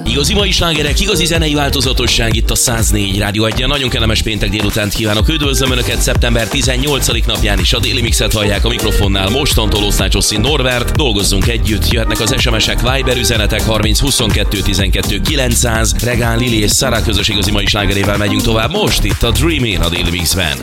Igazi mai slágerek, igazi zenei változatosság itt a 104 Rádió 1-en. Nagyon kellemes péntek délutánt kívánok. Üdvözlöm Önöket szeptember 18. napján is. A Déli Mixet hallják a mikrofonnál. Mostantól Osznácsoszi Norbert. Dolgozzunk együtt. Jöhetnek az SMS-ek, Viber üzenetek 30 22 12 900. Regán, Lili és Szara közös igazi mai slágerével megyünk tovább. Most itt a Dreamin' a Déli Mixben.